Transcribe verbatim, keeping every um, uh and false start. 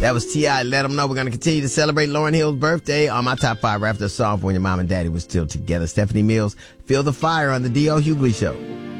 That was T I Let 'Em Know. We're going to continue to celebrate Lauryn Hill's birthday on my top five after a song from when your mom and daddy were still together. Stephanie Mills, Feel the Fire on the D L Hughley Show.